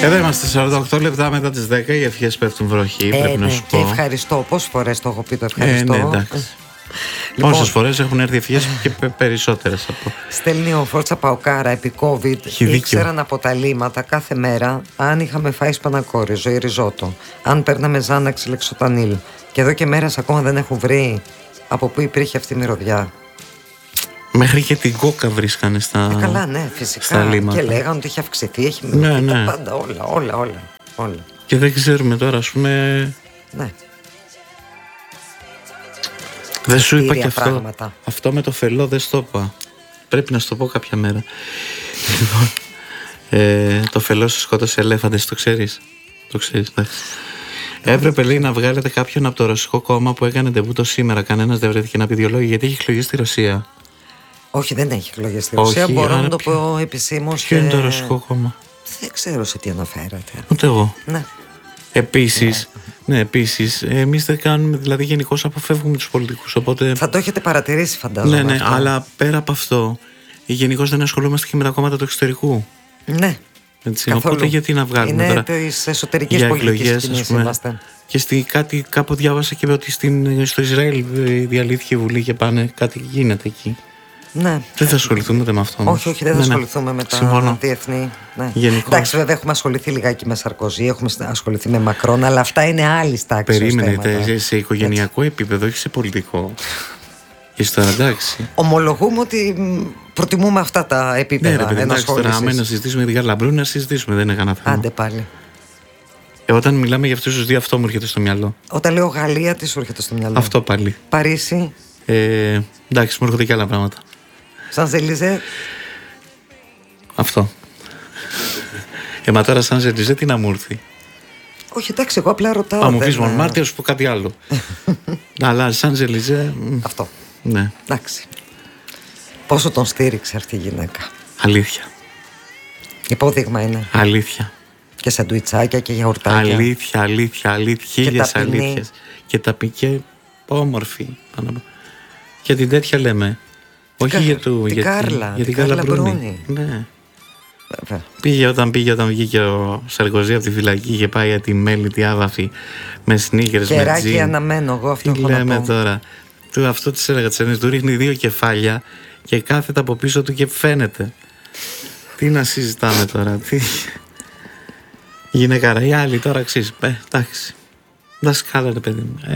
Εδώ είμαστε 48 λεπτά μετά τις 10. Οι ευχές πέφτουν βροχή, πρέπει να σου πω. Και ευχαριστώ. Πόσες φορές το έχω πει το ευχαριστώ. Ναι, εντάξει. Λοιπόν, πόσες φορές έχουν έρθει ευχές και περισσότερες από. Στέλνει ο Φόρτσα Παοκάρα επί COVID. Ήξεραν από τα λίματα κάθε μέρα αν είχαμε φάει σπανακόριζο ή ριζότο, αν παίρναμε Ζάναξ Λεξοτανίλ. Και εδώ και μέρες ακόμα δεν έχουν βρει από πού υπήρχε αυτή η μυρωδιά. Μέχρι και την κόκα βρίσκανε στα. Καλά, ναι, φυσικά. Και λέγανε ότι έχει αυξηθεί, έχει μειωθεί. Τα πάντα, όλα. Και δεν ξέρουμε τώρα, ας πούμε. Ναι. Δεν σου είπα και αυτό. Αυτό με το φελό δεν στο είπα. Πρέπει να σου το πω κάποια μέρα. Το φελό σου σκότωσε ελέφαντες, το ξέρεις. Το ξέρεις, εντάξει. Έπρεπε, λέει, να βγάλετε κάποιον από το ρωσικό κόμμα που έκανε ντεμπούτο σήμερα. Κανένας δεν βρέθηκε να πει δύο λόγια, γιατί έχει εκλογές στη Ρωσία. Όχι, δεν έχει εκλογές στη Ρωσία. Μπορώ να το πω επισήμως. Ποιο είναι το ρωσικό κόμμα? Δεν ξέρω σε τι αναφέρατε. Ούτε εγώ. Ναι. Επίσης, εμείς δεν κάνουμε, δηλαδή γενικώς αποφεύγουμε τους πολιτικούς. Οπότε. Θα το έχετε παρατηρήσει, φαντάζομαι. Ναι, αλλά πέρα από αυτό, γενικώς δεν ασχολούμαστε και με τα κόμματα του εξωτερικού. Ναι. Έτσι, οπότε γιατί να βγάλουμε τώρα τις εσωτερικές πολιτικές σκηνές είμαστε. Και κάπου διάβασα και ότι στο Ισραήλ διαλύθηκε η Βουλή και πάνε, κάτι γίνεται εκεί. Ναι. Δεν θα ασχοληθούμε με αυτό. Όχι, δεν θα ασχοληθούμε με τα διεθνή. Ναι. Εντάξει, βέβαια έχουμε ασχοληθεί λιγάκι με Σαρκοζή, έχουμε ασχοληθεί με Μακρόν, αλλά αυτά είναι άλλης τάξης. Περίμενε, σε οικογενειακό επίπεδο, όχι σε πολιτικό. Είσαι τώρα εντάξει. Ομολογούμε ότι προτιμούμε αυτά τα επίπεδα. Ναι, εντάξει, τώρα άμα να συζητήσουμε για την Γαλαμπρού, να συζητήσουμε, δεν είναι κανένα θέμα. Άντε πάλι. Όταν μιλάμε για αυτούς τους δύο, αυτό μου έρχεται στο μυαλό. Όταν λέω Γαλλία, τι σου έρχεται στο μυαλό? Αυτό πάλι. Παρίσι. Εντάξει, μου έρχονται και άλλα πράγματα. Σανζελιζέ. Αυτό. Μα τώρα Σανζελιζέ τι να μου έρθει? Όχι, εντάξει, εγώ απλά ρωτάω. Θα μου πεις Μονμάρτιο, σου πω κάτι άλλο. Αλλά Σανζελιζέ. Αυτό. Ναι. Εντάξει. Πόσο τον στήριξε αυτή η γυναίκα. Αλήθεια. Υπόδειγμα είναι. Αλήθεια. Και σαντουιτσάκια και γιαουρτάκια. Αλήθεια. Χίλιες αλήθειες. Και τα πήκε όμορφη. Και την τέτοια λέμε. Όχι για την Κάρλα Μπρούνι. Ναι. Όταν βγήκε ο Σαρκοζή από τη φυλακή και πάει για τη μέλητη άβαφη με σνίκερς, με τζιν. Κεράκι αναμένω εγώ, αυτό τι λέμε τώρα? Αυτό της έλεγα της Ενές, του ρίχνει δύο κεφάλια και κάθεται από πίσω του και φαίνεται. Τι να συζητάμε τώρα? Γυναικάρα. Οι άλλοι τώρα αξίζει. Εντάξει. Δασκάλα ρε παιδί μου.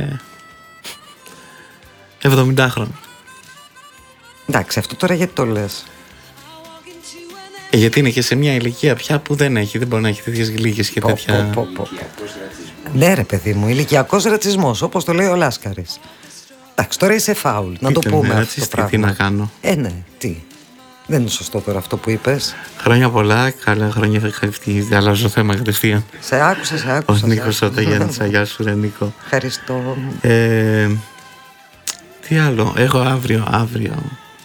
70 χρόνια. Εντάξει, αυτό τώρα γιατί το λες? Γιατί είναι και σε μια ηλικία πια που δεν μπορεί να έχει τέτοιες γλύκες και τέτοια. Ναι ρε παιδί μου, ηλικιακός ρατσισμός, όπως το λέει ο Λάσκαρης. Εντάξει, τώρα είσαι φάουλ, να το πούμε αυτό το πράγμα. Τι να κάνω? Ναι, τι? Δεν είναι σωστό τώρα αυτό που είπες. Χρόνια πολλά, καλά χρόνια θα ευχαριστεί. Αλλάζω θέμα κατευθείαν. Σε άκουσα. Ο Νίκος Οταγιάννης, αγιά σου ρε Νίκο. Ευχαριστώ. Τι άλλο, έχω αύριο.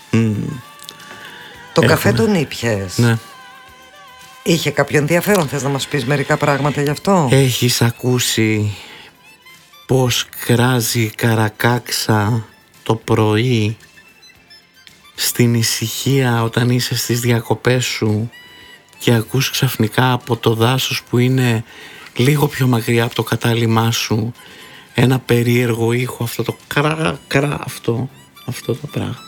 Το καφέ τον ήπιες? Ναι. Είχε κάποιο ενδιαφέρον? Θες να μας πεις μερικά πράγματα γι' αυτό? Έχεις ακούσει πως κράζει η Καρακάξα το πρωί στην ησυχία όταν είσαι στις διακοπές σου και ακούς ξαφνικά από το δάσος που είναι λίγο πιο μακριά από το κατάλημά σου ένα περίεργο ήχο, αυτό το κρά, αυτό το πράγμα.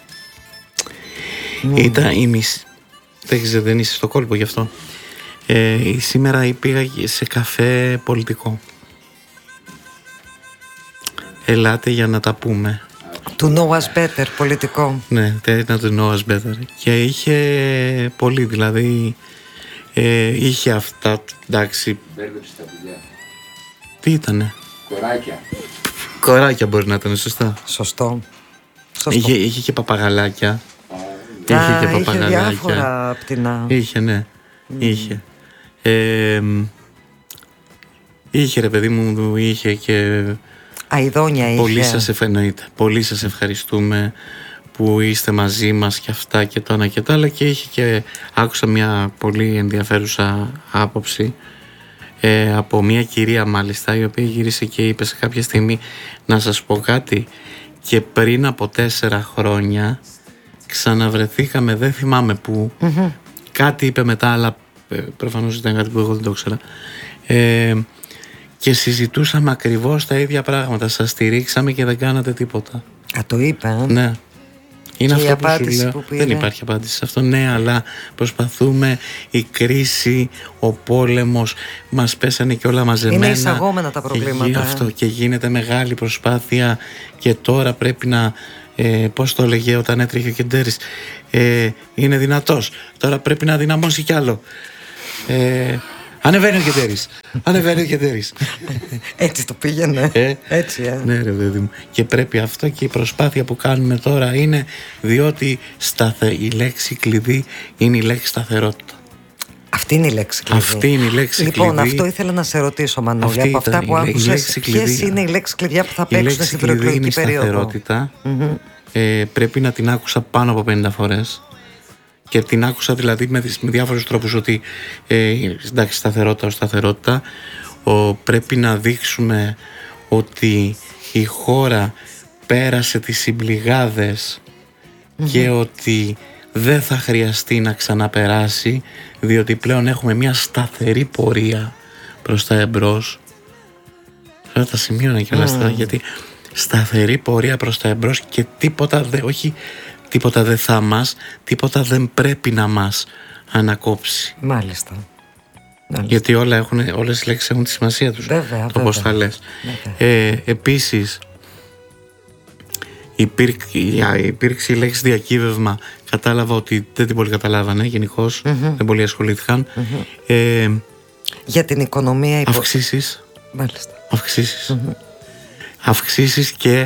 Ήταν η μισή. Δεν είσαι στο κόλπο γι' αυτό. Σήμερα πήγα σε καφέ πολιτικό. Ελάτε για να τα πούμε. To know us better, πολιτικό. Ναι, ήταν to know us better. Και είχε πολύ, δηλαδή είχε αυτά, εντάξει. Μπέρδεψε τα πουλιά. Τι ήτανε? Κοράκια μπορεί να ήταν, σωστά. Σωστό. Είχε και παπαγαλάκια. Είχε διάφορα πτηνά. Είχε, ναι. Είχε. Είχε ρε παιδί μου, είχε και αηδόνια είχε. Πολύ σας ευχαριστούμε που είστε μαζί μας και αυτά και το ένα και το άλλο. Και είχε και άκουσα μια πολύ ενδιαφέρουσα άποψη από μια κυρία μάλιστα, η οποία γύρισε και είπε σε κάποια στιγμή, να σας πω κάτι, και πριν από 4 χρόνια ξαναβρεθήκαμε, δεν θυμάμαι πού, κάτι είπε μετά, αλλά προφανώς ήταν κάτι που εγώ δεν το ήξερα. Και συζητούσαμε ακριβώς τα ίδια πράγματα. Σας στηρίξαμε και δεν κάνατε τίποτα. Το είπε. Ναι. Είναι και αυτό που σου λέω. Δεν υπάρχει απάντηση σε αυτό. Ναι, αλλά προσπαθούμε. Η κρίση, ο πόλεμος, μας πέσανε και όλα μαζεμένα. Είναι εισαγόμενα τα προβλήματα. Και γίνεται μεγάλη προσπάθεια. Και τώρα πρέπει να. Πώς το έλεγε όταν έτρεχε ο Κεντέρης, είναι δυνατός. Τώρα πρέπει να δυναμώσει κι άλλο. Ανεβαίνει ο Κεντέρης. Έτσι το πήγαινε. Έτσι, Ναι, ρε παιδί μου. Και πρέπει αυτό, και η προσπάθεια που κάνουμε τώρα είναι διότι η λέξη κλειδί είναι η λέξη σταθερότητα. Αυτή είναι η λέξη κλειδί. Λοιπόν, αυτό ήθελα να σε ρωτήσω, Μανώλη. Από αυτά που άκουσες, ποιες είναι οι λέξεις κλειδιά που θα παίξουν στην προεκλογική περίοδο? Η σταθερότητα. Πρέπει να την άκουσα πάνω από 50 φορές. Και την άκουσα δηλαδή με διάφορους τρόπους, ότι εντάξει, σταθερότητα. Πρέπει να δείξουμε ότι η χώρα πέρασε τις συμπληγάδες και ότι δεν θα χρειαστεί να ξαναπεράσει, διότι πλέον έχουμε μια σταθερή πορεία προς τα εμπρός. Τώρα τα σημείωνα και όλα αυτά, γιατί σταθερή πορεία προς τα εμπρός και τίποτα δεν θα μας, τίποτα δεν πρέπει να μας ανακόψει. Μάλιστα. Γιατί όλες οι λέξεις έχουν τη σημασία τους. Βέβαια, το πώς θα λες. Επίσης, υπήρξε η λέξη διακύβευμα. Κατάλαβα ότι δεν την πολύ καταλάβανε γενικώς. Δεν πολύ ασχολήθηκαν. Για την οικονομία αυξήσεις. Μάλιστα. Αυξήσεις και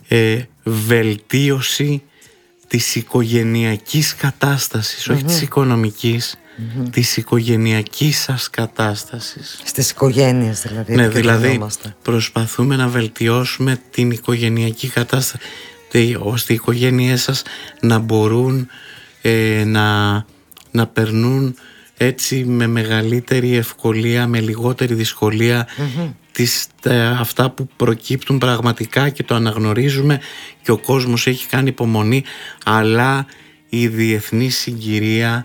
βελτίωση της οικογενειακής κατάστασης, όχι της οικονομικής, της οικογενειακής σας κατάστασης. Στις οικογένειες δηλαδή. Ναι, δηλαδή προσπαθούμε να βελτιώσουμε την οικογενειακή κατάσταση, ώστε οι οικογένειές σας να μπορούν να περνούν έτσι με μεγαλύτερη ευκολία, με λιγότερη δυσκολία αυτά που προκύπτουν πραγματικά, και το αναγνωρίζουμε και ο κόσμος έχει κάνει υπομονή, αλλά η διεθνή συγκυρία,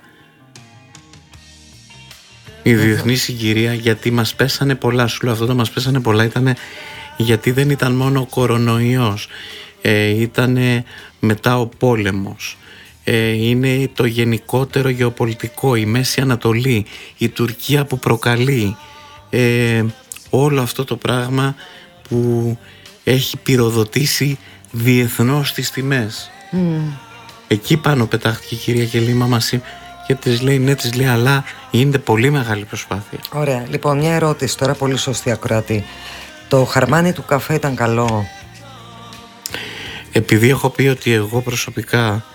γιατί μας πέσανε πολλά, σου λέω αυτό το μας πέσανε πολλά ήταν γιατί δεν ήταν μόνο ο κορονοϊός, ήταν μετά ο πόλεμος, είναι το γενικότερο γεωπολιτικό, η Μέση Ανατολή, η Τουρκία που προκαλεί, όλο αυτό το πράγμα που έχει πυροδοτήσει διεθνώς τις τιμές. Εκεί πάνω πετάχτηκε η κυρία Κελίμα μας και της λέει, αλλά γίνεται πολύ μεγάλη προσπάθεια. Ωραία, λοιπόν, μια ερώτηση τώρα, πολύ σωστή ακροατή. Το χαρμάνι του καφέ ήταν καλό? Επειδή έχω πει ότι εγώ προσωπικά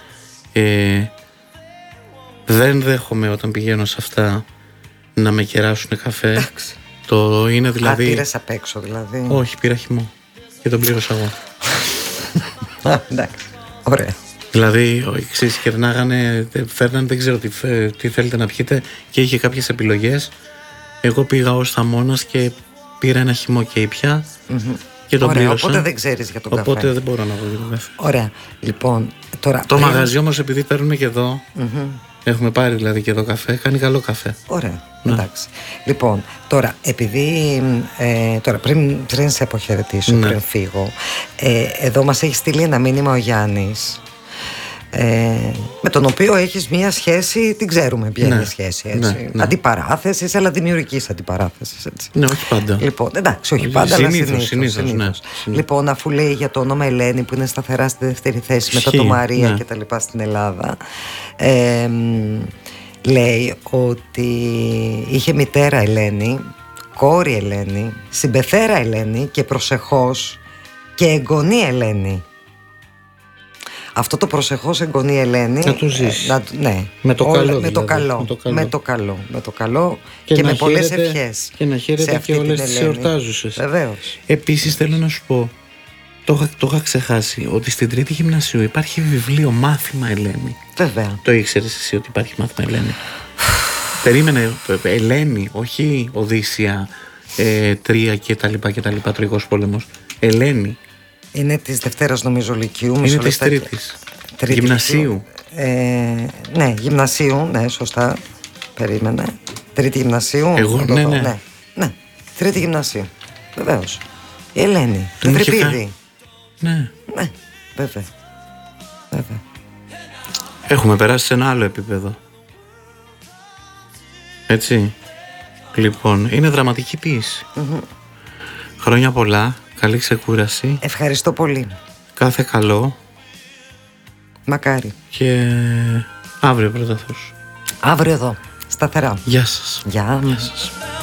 δεν δέχομαι όταν πηγαίνω σε αυτά να με κεράσουν καφέ. Εντάξει. Το είναι δηλαδή. Πήρες απ' έξω δηλαδή? Όχι, πήρα χυμό και τον πλήρωσα εγώ. Εντάξει, ωραία. Δηλαδή, εξής, κερνάγανε, φέρνανε, δεν ξέρω τι θέλετε να πιείτε, και είχε κάποιες επιλογές. Εγώ πήγα ως θαμώνας και πήρα ένα χυμό και ήπια και τον πλήρωσα. Οπότε δεν ξέρεις για τον καφέ. Οπότε δεν μπορώ να βγω για τον καφέ. Ωραία, λοιπόν, τώρα. Το μαγαζί όμως, επειδή παίρνουμε και εδώ, έχουμε πάρει δηλαδή και εδώ καφέ, κάνει καλό καφέ. Ωραία, εντάξει. Λοιπόν, τώρα, επειδή τώρα πριν σε αποχαιρετήσω, πριν φύγω, εδώ μας έχει στείλει ένα μήνυμα ο Γιάννης, με τον οποίο έχεις μία σχέση, την ξέρουμε ποια είναι η σχέση, έτσι. Αντιπαράθεσης, αλλά δημιουργικής αντιπαράθεσης, έτσι. Ναι, όχι πάντα. Λοιπόν, εντάξει, όχι πάντα, αλλά συνήθως. Ναι. Λοιπόν, αφού λέει για το όνομα Ελένη που είναι σταθερά στη δεύτερη θέση μετά το Μαρία και τα λοιπά στην Ελλάδα, λέει ότι είχε μητέρα Ελένη, κόρη Ελένη, συμπεθέρα Ελένη και προσεχώς και εγγονή Ελένη. Αυτό το προσεχώς εγγονή Ελένη να το ζήσει. Ναι. Με το καλό. Με το καλό και με πολλές ευχές. Και να χαίρετε και όλες τις εορτάζουσες. Βεβαίως. Επίσης θέλω να σου πω, το είχα ξεχάσει, ότι στην Τρίτη Γυμνασίου υπάρχει βιβλίο Μάθημα Ελένη. Βέβαια. Το ήξερες εσύ ότι υπάρχει Μάθημα Ελένη? Περίμενε, Ελένη, όχι Οδύσσια, 3 και τα λοιπά, Τροικός πόλεμος. Ελένη. Είναι της Δευτέρας νομίζω Λυκειού. Είναι της Τρίτης. Γυμνασίου. Ναι, Γυμνασίου, ναι, σωστά. Περίμενε. Τρίτη γυμνασίου. Εγώ, ναι. Τρίτη γυμνασίου. Βεβαίως. Η Ελένη. Το Ευρυπίδη. Ναι. Ναι, βέβαια. Έχουμε περάσει σε ένα άλλο επίπεδο. Έτσι. Λοιπόν, είναι δραματική ποίηση. Χρόνια πολλά, καλή ξεκούραση. Ευχαριστώ πολύ. Κάθε καλό. Μακάρι. Και αύριο πρώτα Θεός. Αύριο εδώ, σταθερά. Γεια σας. Γεια. Γεια σας.